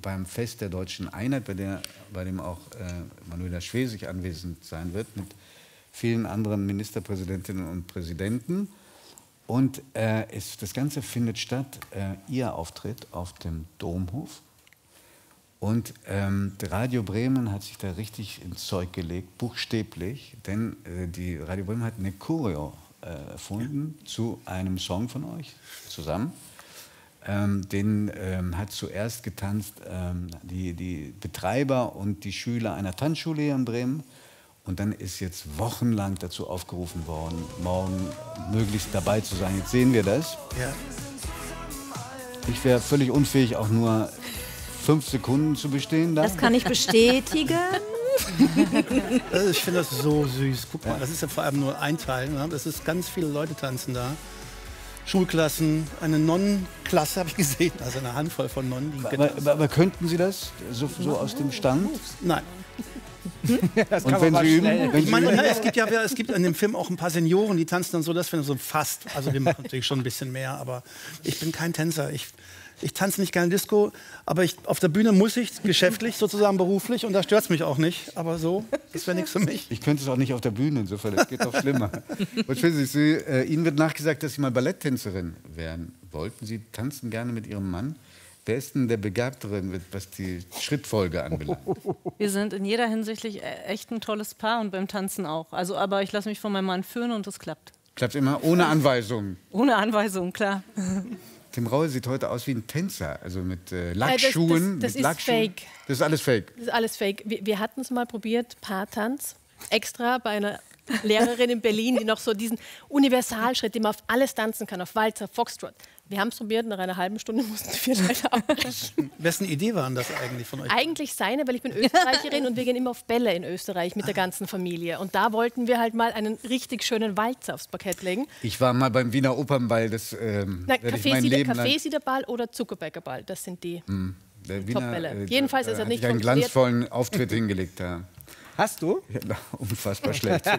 beim Fest der Deutschen Einheit, bei dem auch Manuela Schwesig anwesend sein wird, mit vielen anderen Ministerpräsidentinnen und Präsidenten. Und das Ganze findet statt, ihr Auftritt auf dem Domhof. Und Radio Bremen hat sich da richtig ins Zeug gelegt, buchstäblich, denn die Radio Bremen hat eine Choreo erfunden zu einem Song von euch zusammen. Den hat zuerst getanzt die Betreiber und die Schüler einer Tanzschule hier in Bremen. Und dann ist jetzt wochenlang dazu aufgerufen worden, morgen möglichst dabei zu sein. Jetzt sehen wir das. Ja. Ich wäre völlig unfähig, auch nur 5 Sekunden zu bestehen. Da. Das kann ich bestätigen. Ich finde das so süß. Guck mal, das ist ja vor allem nur ein Teil. Ne? Das ist ganz viele Leute tanzen da. Schulklassen, eine Nonnenklasse habe ich gesehen, also eine Handvoll von Nonnen. Aber könnten Sie das so aus dem Stand? Nein. Das und wenn Sie üben? Ich meine, es gibt in dem Film auch ein paar Senioren, die tanzen dann so, das finde ich so fast. Also wir machen natürlich schon ein bisschen mehr, aber ich bin kein Tänzer. Ich tanze nicht gerne Disco, aber auf der Bühne muss ich, geschäftlich sozusagen, beruflich, und da stört es mich auch nicht. Aber so, das wäre nichts für mich. Ich könnte es auch nicht auf der Bühne, insofern, das geht noch schlimmer. Und Ihnen wird nachgesagt, dass Sie mal Balletttänzerin werden wollten. Sie tanzen gerne mit Ihrem Mann. Wer ist denn der Begabtere, was die Schrittfolge anbelangt? Wir sind in jeder Hinsicht echt ein tolles Paar und beim Tanzen auch. Also, aber ich lasse mich von meinem Mann führen und es klappt. Klappt immer ohne Anweisung? Ohne Anweisung, klar. Tim Raue sieht heute aus wie ein Tänzer, also mit Lackschuhen. Das ist fake. Das ist alles fake? Das ist alles fake. Wir hatten es mal probiert, Paartanz, extra bei einer Lehrerin in Berlin, die noch so diesen Universalschritt, den man auf alles tanzen kann, auf Walzer, Foxtrot. Wir haben es probiert, nach einer halben Stunde mussten wir leider abbrechen. Wessen Idee waren das eigentlich von euch? Eigentlich seine, weil ich bin Österreicherin und wir gehen immer auf Bälle in Österreich mit der ganzen Familie. Und da wollten wir halt mal einen richtig schönen Walzer aufs Parkett legen. Ich war mal beim Wiener Opernball, das Kaffeesiederball oder Zuckerbäckerball, das sind die Top-Bälle. Jedenfalls ist er nicht einen glanzvollen Auftritt hingelegt. Ja. Hast du? Ja, unfassbar schlecht.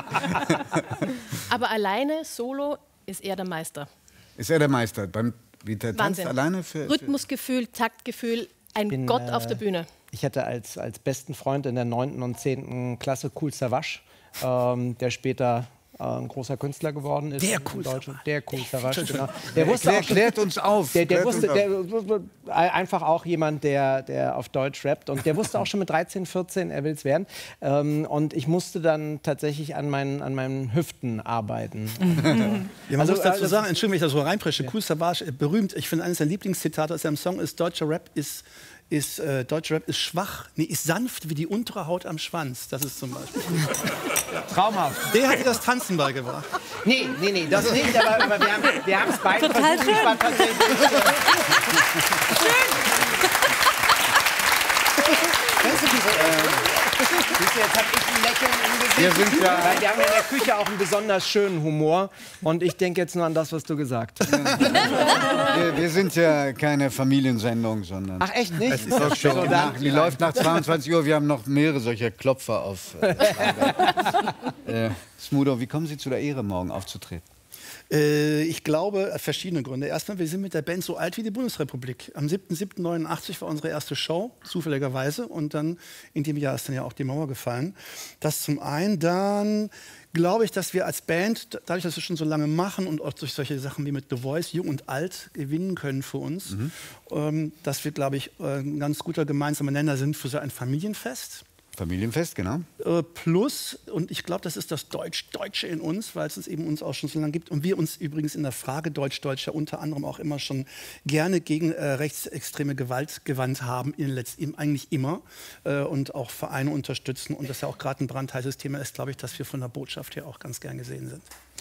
Aber alleine, solo, ist er der Meister. Ist er der Meister? Wie der tanzt alleine? Rhythmusgefühl, Taktgefühl, ein Gott auf der Bühne. Ich hatte als besten Freund in der 9. und 10. Klasse Kool Savas, der später ein großer Künstler geworden ist. Der Kool Savas, genau. Der wusste klärt uns auf. Einfach auch jemand, der auf Deutsch rappt. Und der wusste auch schon mit 13, 14, er will es werden. Und ich musste dann tatsächlich an meinen Hüften arbeiten. Ja, man muss dazu sagen, Entschuldigung, wenn ich das so reinpresche, Kool Savas, berühmt, ich finde, eines der Lieblingszitate aus seinem Song ist, deutscher Rap ist schwach, ist sanft wie die untere Haut am Schwanz. Das ist zum Beispiel. Traumhaft. Der hat dir das Tanzen beigebracht. Nee, das nicht, aber wir haben es beide Total versucht. Ich war tatsächlich, jetzt habe ich ein Lächeln im Gesicht. Weil wir haben ja in der Küche auch einen besonders schönen Humor. Und ich denke jetzt nur an das, was du gesagt hast. Wir sind ja keine Familiensendung, sondern... Ach, echt nicht? Es ist auch schon die läuft nach 22 Uhr. Wir haben noch mehrere solcher Klopfer auf. Smudo, wie kommen Sie zu der Ehre, morgen aufzutreten? Ich glaube, verschiedene Gründe. Erstmal, wir sind mit der Band so alt wie die Bundesrepublik. Am 7.7.89 war unsere erste Show, zufälligerweise. Und dann, in dem Jahr ist dann ja auch die Mauer gefallen. Das zum einen. Dann glaube ich, dass wir als Band, dadurch, dass wir schon so lange machen und auch durch solche Sachen wie mit The Voice, jung und alt, gewinnen können für uns, dass wir, glaube ich, ein ganz guter gemeinsamer Nenner sind für so ein Familienfest. Familienfest, genau. Plus, und ich glaube, das ist das Deutsche in uns, weil es eben uns auch schon so lange gibt. Und wir uns übrigens in der Frage Deutsch-Deutsch ja unter anderem auch immer schon gerne gegen rechtsextreme Gewalt gewandt haben, eigentlich immer. Und auch Vereine unterstützen. Und das ja auch gerade ein brandheißes Thema ist, glaube ich, dass wir von der Botschaft her auch ganz gern gesehen sind.